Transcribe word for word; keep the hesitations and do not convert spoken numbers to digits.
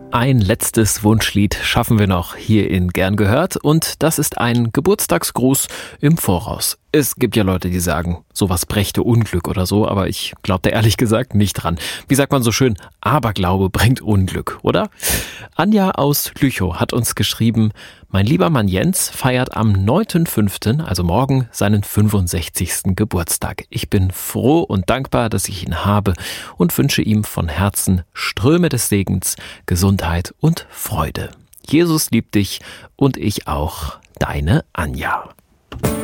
Ein letztes Wunschlied schaffen wir noch hier in Gern gehört und das ist ein Geburtstagsgruß im Voraus. Es gibt ja Leute, die sagen, sowas brächte Unglück oder so, aber ich glaube da ehrlich gesagt nicht dran. Wie sagt man so schön, Aberglaube bringt Unglück, oder? Anja aus Lüchow hat uns geschrieben, mein lieber Mann Jens feiert am neunten fünften, also morgen, seinen fünfundsechzigsten Geburtstag. Ich bin froh und dankbar, dass ich ihn habe und wünsche ihm von Herzen Ströme des Segens, Gesundheit und Freude. Jesus liebt dich und ich auch, deine Anja.